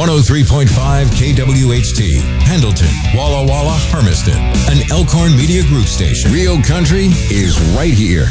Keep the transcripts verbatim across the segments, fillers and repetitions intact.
one oh three point five K W H T, Pendleton, Walla Walla, Hermiston, an Elkhorn Media Group station. Real country is right here.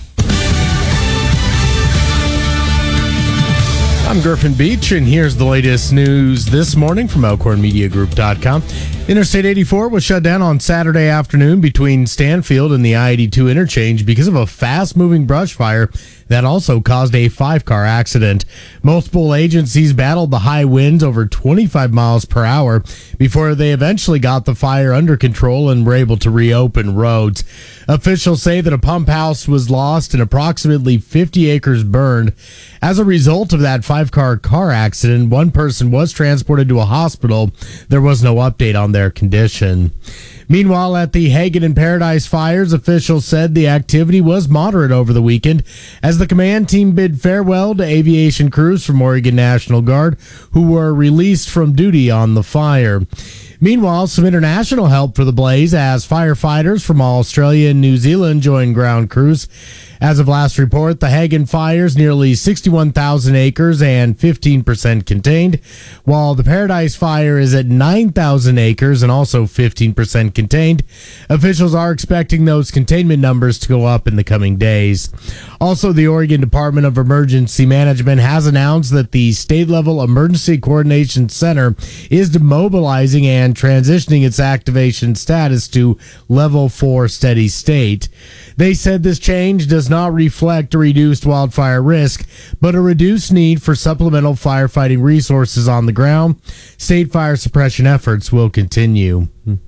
I'm Griffin Beach, and here's the latest news this morning from Elkhorn Media Group dot com. Interstate eighty-four was shut down on Saturday afternoon between Stanfield and the I eighty-two interchange because of a fast-moving brush fire that also caused a five-car accident. Multiple agencies battled the high winds over twenty-five miles per hour before they eventually got the fire under control and were able to reopen roads. Officials say that a pump house was lost and approximately fifty acres burned. As a result of that five-car car accident, one person was transported to a hospital. There was no update on their condition. Meanwhile, at the Hagen and Paradise fires, officials said the activity was moderate over the weekend as the command team bid farewell to aviation crews from Oregon National Guard who were released from duty on the fire. Meanwhile, some international help for the blaze as firefighters from Australia and New Zealand joined ground crews. As of last report, the Hagen fires nearly sixty-one thousand acres and fifteen percent contained, while the Paradise fire is at nine thousand acres and also fifteen percent contained. Officials are expecting those containment numbers to go up in the coming days. Also, the Oregon Department of Emergency Management has announced that the state-level Emergency Coordination Center is demobilizing and transitioning its activation status to level four steady state. They said this change does not reflect a reduced wildfire risk, but a reduced need for supplemental firefighting resources on the ground. State fire suppression efforts will continue.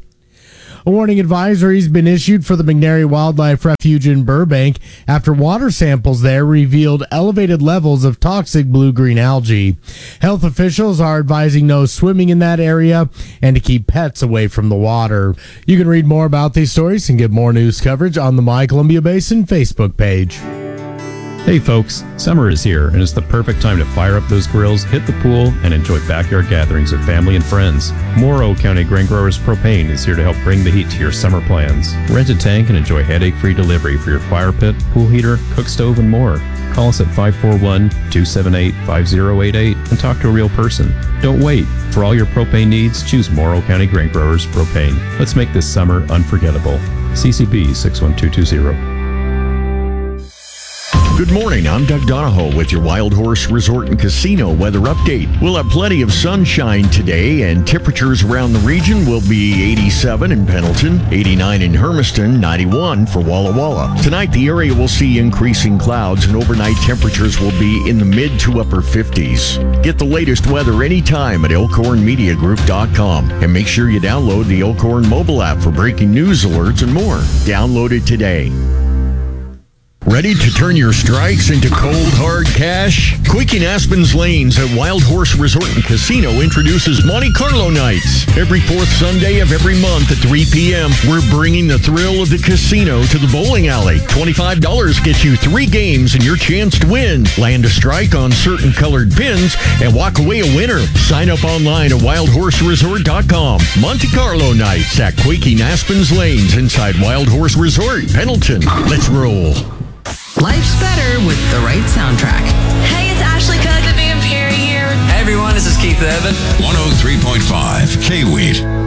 A warning advisory has been issued for the McNary Wildlife Refuge in Burbank after water samples there revealed elevated levels of toxic blue-green algae. Health officials are advising no swimming in that area and to keep pets away from the water. You can read more about these stories and get more news coverage on the My Columbia Basin Facebook page. Hey folks, summer is here and it's the perfect time to fire up those grills, hit the pool, and enjoy backyard gatherings with family and friends. Morrow County Grain Growers Propane is here to help bring the heat to your summer plans. Rent a tank and enjoy headache-free delivery for your fire pit, pool heater, cook stove, and more. Call us at five four one, two seven eight, five zero eight eight and talk to a real person. Don't wait. For all your propane needs, choose Morrow County Grain Growers Propane. Let's make this summer unforgettable. C C B six one two two zero. Good morning, I'm Doug Donahoe with your Wild Horse Resort and Casino weather update. We'll have plenty of sunshine today, and temperatures around the region will be eighty-seven in Pendleton, eighty-nine in Hermiston, ninety-one for Walla Walla. Tonight, the area will see increasing clouds, and overnight temperatures will be in the mid to upper fifties. Get the latest weather anytime at Elkhorn Media Group dot com, and make sure you download the Elkhorn mobile app for breaking news alerts and more. Download it today. Ready to turn your strikes into cold, hard cash? Quaking Aspen's Lanes at Wild Horse Resort and Casino introduces Monte Carlo Nights. Every fourth Sunday of every month at three p.m., we're bringing the thrill of the casino to the bowling alley. twenty-five dollars gets you three games and your chance to win. Land a strike on certain colored pins and walk away a winner. Sign up online at wild horse resort dot com. Monte Carlo Nights at Quaking Aspen's Lanes inside Wild Horse Resort, Pendleton. Let's roll. Life's better with the right soundtrack. Hey, it's Ashley Cook. The Band Perry here. Hey everyone, this is Keith Urban. one oh three point five K-Wheat.